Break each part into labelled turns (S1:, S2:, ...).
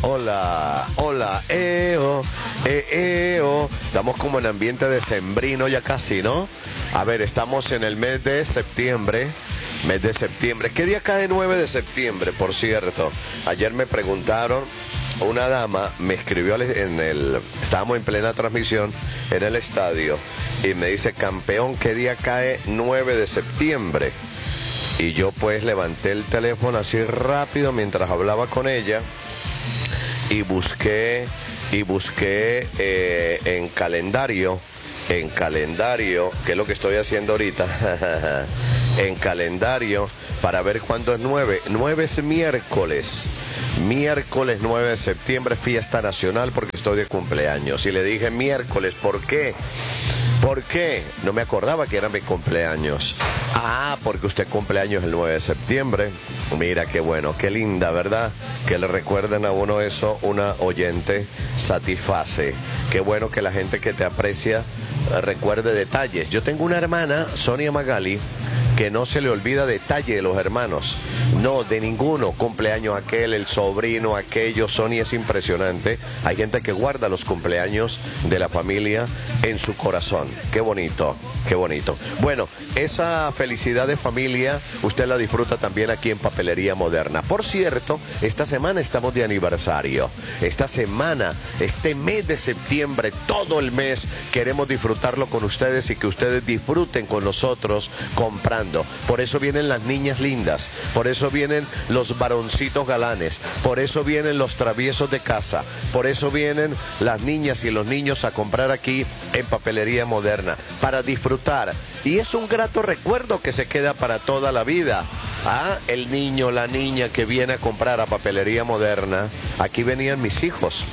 S1: hola, hola, Estamos como en ambiente decembrino ya casi, ¿no? A ver, estamos en el mes de septiembre. Mes de septiembre. ¿Qué día cae 9 de septiembre, por cierto? Ayer me preguntaron, una dama me escribió estábamos en plena transmisión en el estadio y me dice, campeón, ¿qué día cae 9 de septiembre? Y yo pues levanté el teléfono así rápido mientras hablaba con ella y busqué en calendario, que es lo que estoy haciendo ahorita, en calendario, para ver cuándo es 9. 9 es miércoles. Miércoles 9 de septiembre, fiesta nacional, porque estoy de cumpleaños. Y le dije miércoles, ¿por qué? ¿Por qué? No me acordaba que era mi cumpleaños. Ah, porque usted cumpleaños el 9 de septiembre. Mira qué bueno, qué linda, ¿verdad? Que le recuerden a uno eso, una oyente satisface. Qué bueno que la gente que te aprecia recuerde detalles. Yo tengo una hermana, Sonia Magali, que no se le olvida detalle de los hermanos. No, de ninguno. Cumpleaños aquel, el sobrino, aquello. Sonia es impresionante. Hay gente que guarda los cumpleaños de la familia en su corazón. Qué bonito, qué bonito. Bueno, esa felicidad de familia usted la disfruta también aquí en Papelería Moderna. Por cierto, esta semana estamos de aniversario. Esta semana, este mes de septiembre, todo el mes, queremos disfrutarlo con ustedes y que ustedes disfruten con nosotros comprando. Por eso vienen las niñas lindas, por eso vienen los varoncitos galanes, por eso vienen los traviesos de casa, por eso vienen las niñas y los niños a comprar aquí en Papelería Moderna, para disfrutar. Y es un grato recuerdo que se queda para toda la vida. Ah, el niño, la niña que viene a comprar a Papelería Moderna. Aquí venían mis hijos.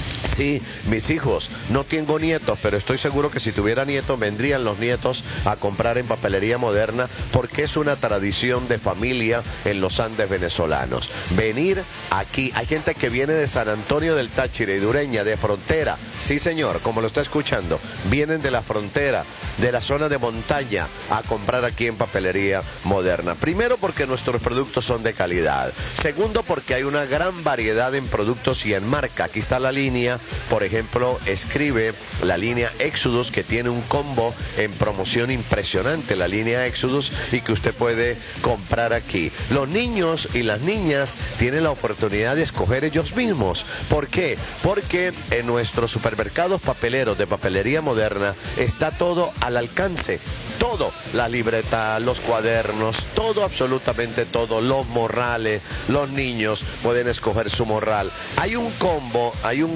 S1: Sí, mis hijos. No tengo nietos, pero estoy seguro que si tuviera nietos, vendrían los nietos a comprar en Papelería Moderna, porque es una tradición de familia en los Andes venezolanos. Venir aquí, hay gente que viene de San Antonio del Táchira, Idureña, de frontera. Sí, señor, como lo está escuchando. Vienen de la frontera, de la zona de montaña, a comprar aquí en Papelería Moderna. Primero, porque nuestros productos son de calidad. Segundo, porque hay una gran variedad en productos y en marca. Aquí está la línea. Por ejemplo, escribe la línea Exodus, que tiene un combo en promoción impresionante, la línea Exodus, y que usted puede comprar aquí. Los niños y las niñas tienen la oportunidad de escoger ellos mismos. ¿Por qué? Porque en nuestros supermercados papeleros de Papelería Moderna está todo al alcance. Todo, la libreta, los cuadernos, todo, absolutamente todo, los morrales, los niños pueden escoger su morral. Hay un combo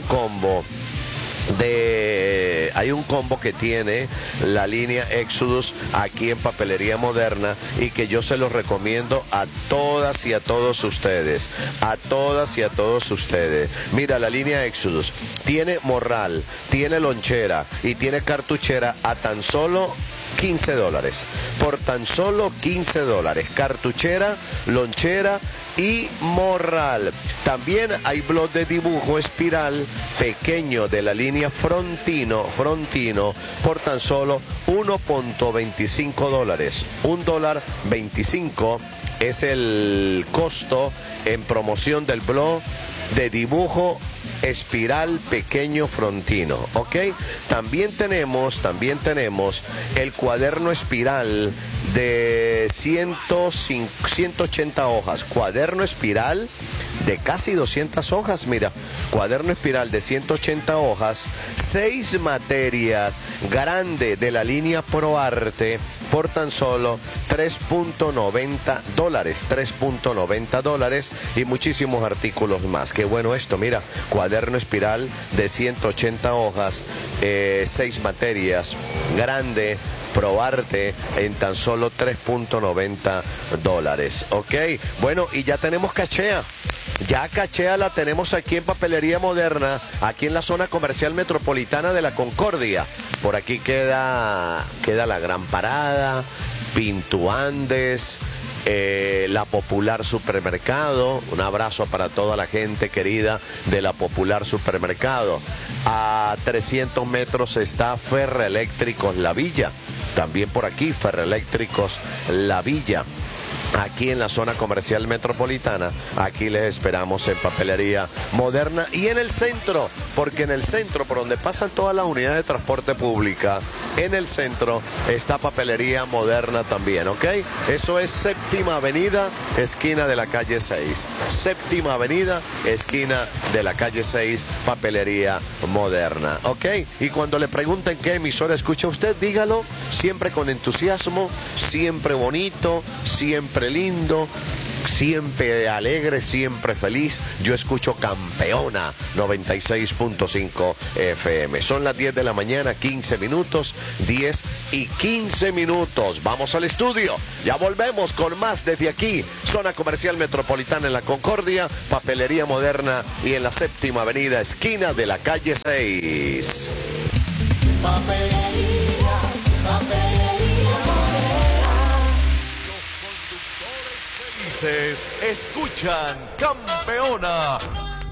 S1: que tiene la línea Exodus aquí en Papelería Moderna y que yo se los recomiendo a todas y a todos ustedes. A todas y a todos ustedes. Mira, la línea Exodus tiene morral, tiene lonchera y tiene cartuchera a tan solo $15. Por tan solo $15. Cartuchera, lonchera y morral. También hay blog de dibujo espiral pequeño de la línea Frontino por tan solo $1.25. $1.25 es el costo en promoción del blog de dibujo espiral pequeño Frontino, ¿ok? También tenemos el cuaderno espiral de 180 hojas, cuaderno espiral de casi 200 hojas, mira, cuaderno espiral de 180 hojas, 6 materias, grande, de la línea ProArte, por tan solo $3.90, $3.90 y muchísimos artículos más. Qué bueno esto, mira, cuaderno espiral de 180 hojas, 6 materias, grande, ProArte, en tan solo $3.90, ¿ok? Bueno, y ya tenemos cachea. Ya cachea la tenemos aquí en Papelería Moderna, aquí en la zona comercial metropolitana de la Concordia. Por aquí queda la Gran Parada, Pintuandes, la Popular Supermercado. Un abrazo para toda la gente querida de la Popular Supermercado. A 300 metros está Ferroeléctricos La Villa. También por aquí, Ferroeléctricos La Villa. aquí en la zona comercial metropolitana. Aquí les esperamos en Papelería Moderna y en el centro, porque en el centro, por donde pasan todas las unidades de transporte pública, en el centro está Papelería Moderna también, ¿ok? Eso es Séptima Avenida, esquina de la calle 6. Séptima Avenida, esquina de la calle 6, Papelería Moderna, ¿ok? Y cuando le pregunten qué emisora escucha usted, dígalo siempre con entusiasmo, siempre bonito, siempre lindo, siempre alegre, siempre feliz. Yo escucho Campeona 96.5 FM. Son las 10 de la mañana, 15 minutos, 10 y 15 minutos. Vamos al estudio. Ya volvemos con más desde aquí. Zona Comercial Metropolitana en la Concordia, Papelería Moderna y en la Séptima Avenida, esquina de la calle 6.
S2: Papelería, papelería.
S3: Escuchan Campeona